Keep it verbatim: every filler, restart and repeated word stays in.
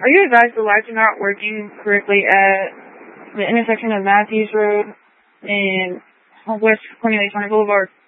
Are you advised the lights are not working correctly at the intersection of Matthews Road and West Cornelius Hunter Boulevard?